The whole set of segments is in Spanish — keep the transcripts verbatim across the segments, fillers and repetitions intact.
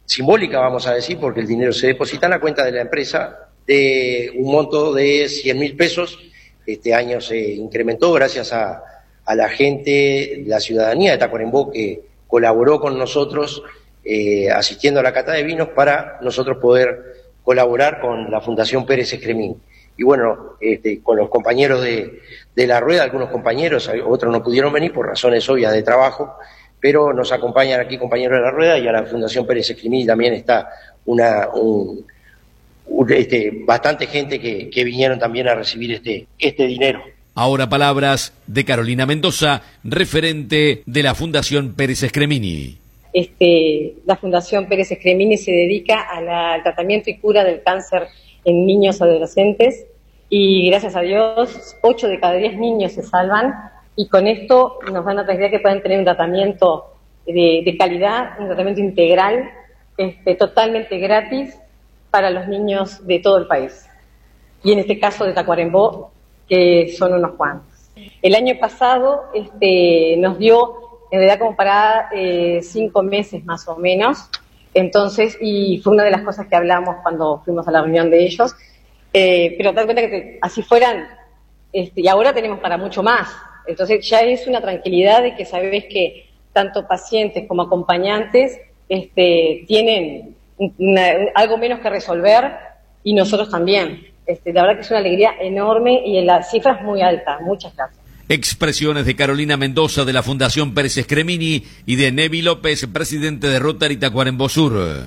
simbólica, vamos a decir, porque el dinero se deposita en la cuenta de la empresa de un monto de cien mil pesos. Este año se incrementó gracias a, a la gente, la ciudadanía de Tacuarembó, que colaboró con nosotros eh, asistiendo a la cata de vinos para nosotros poder colaborar con la Fundación Pérez Escremini. Y bueno, este, con los compañeros de, de la rueda, algunos compañeros, otros no pudieron venir por razones obvias de trabajo, pero nos acompañan aquí compañeros de la rueda, y a la Fundación Pérez Escremini también está una, un, un, este, bastante gente que, que vinieron también a recibir este, este dinero. Ahora palabras de Carolina Mendoza, referente de la Fundación Pérez Escremini. Este, la Fundación Pérez Escremini se dedica a la, al tratamiento y cura del cáncer en niños y adolescentes, y gracias a Dios, ocho de cada diez niños se salvan, y con esto nos dan la tranquilidad que pueden tener un tratamiento de, de calidad, un tratamiento integral, este, totalmente gratis para los niños de todo el país, y en este caso de Tacuarembó, que son unos cuantos. El año pasado este, nos dio en realidad como para eh, cinco meses más o menos, entonces, y fue una de las cosas que hablamos cuando fuimos a la reunión de ellos, eh, pero te das cuenta que te, así fueran, este, y ahora tenemos para mucho más, entonces ya es una tranquilidad de que sabes que tanto pacientes como acompañantes este, tienen una, algo menos que resolver, y nosotros también. Este, la verdad que es una alegría enorme, y la cifra es muy alta. Muchas gracias. Expresiones de Carolina Mendoza de la Fundación Pérez Escremini y de Nevi López, presidente de Rotary Tacuarembó Sur.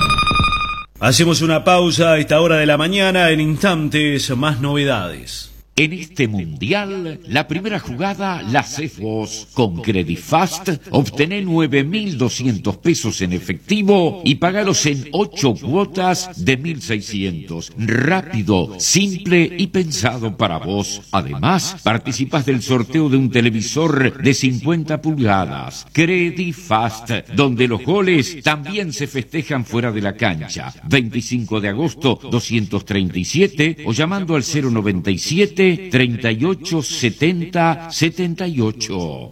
Hacemos una pausa a esta hora de la mañana, en instantes más novedades. En este mundial, la primera jugada la haces vos. Con Credifast, obtené nueve mil doscientos pesos en efectivo y pagalos en ocho cuotas de mil seiscientos. Rápido, simple y pensado para vos. Además, participas del sorteo de un televisor de cincuenta pulgadas. Credifast, donde los goles también se festejan fuera de la cancha. veinticinco de agosto, doscientos treinta y siete, o llamando al cero noventa y siete, treinta y ocho setenta setenta y ocho.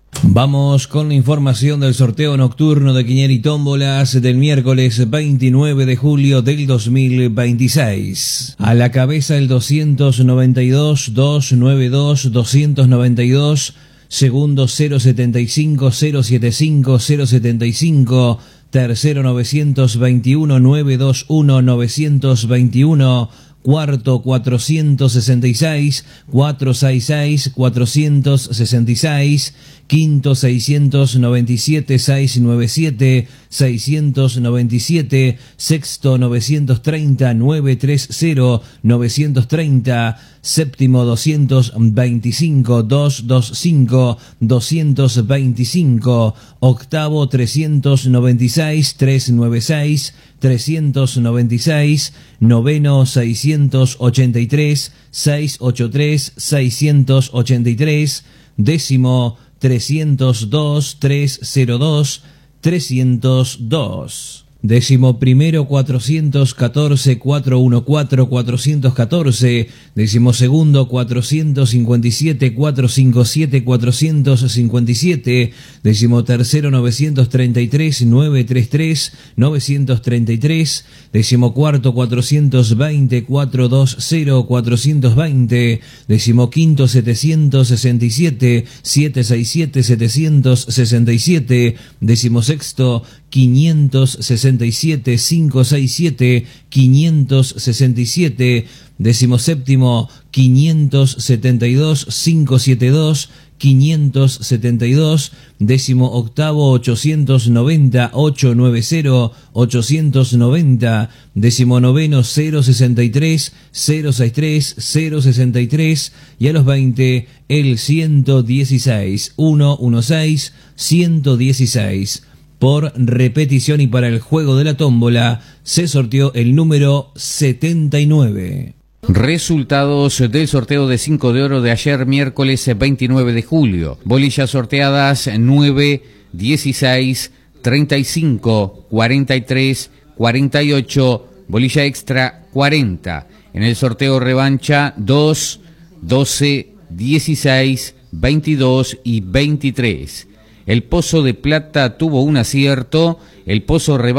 Vamos con la información del sorteo nocturno de Quiniela y Tómbolas del miércoles veintinueve de julio del dos mil veintiséis. A la cabeza el doscientos noventa y dos, doscientos noventa y dos, doscientos noventa y dos, segundo cero setenta y cinco, cero setenta y cinco, cero setenta y cinco, tercero novecientos veintiuno, novecientos veintiuno, novecientos veintiuno, cuarto cuatrocientos sesenta y seis, cuatrocientos sesenta y seis, cuatrocientos sesenta y seis, quinto seiscientos noventa y siete, seiscientos noventa y siete, seiscientos noventa y siete, sexto novecientos treinta, novecientos treinta, novecientos treinta, séptimo doscientos veinticinco, doscientos veinticinco, doscientos veinticinco, octavo trescientos noventa y seis, trescientos noventa y seis, trescientos noventa y seis, noveno seiscientos ochenta y tres, seiscientos ochenta y tres, seiscientos ochenta y tres, décimo trescientos dos, trescientos dos, trescientos dos. Décimo primero cuatrocientos catorce, cuatrocientos catorce, cuatrocientos catorce, décimo segundo cuatrocientos cincuenta y siete, cuatrocientos cincuenta y siete, cuatrocientos cincuenta y siete, décimo tercero novecientos treinta y tres, novecientos treinta y tres, novecientos treinta y tres, décimo cuarto cuatrocientos veinte, cuatrocientos veinte, cuatrocientos veinte, décimo quinto setecientos sesenta y siete, setecientos sesenta y siete, setecientos sesenta y siete, décimo sexto quinientos sesenta y siete, quinientos sesenta y siete, quinientos sesenta y siete, décimo séptimo quinientos setenta y dos, quinientos setenta y dos, quinientos setenta y dos, décimo octavo ochocientos noventa, ochocientos noventa, ochocientos noventa, décimo noveno cero sesenta y tres, cero sesenta y tres, cero sesenta y tres, y a los veinte el ciento dieciséis, ciento dieciséis, ciento dieciséis. Por repetición y para el juego de la tómbola se sorteó el número setenta y nueve. Resultados del sorteo de cinco de oro de ayer miércoles veintinueve de julio. Bolillas sorteadas nueve, dieciséis, treinta y cinco, cuarenta y tres, cuarenta y ocho, bolilla extra cuarenta. En el sorteo revancha dos, doce, dieciséis, veintidós y veintitrés. El pozo de plata tuvo un acierto, el pozo revancha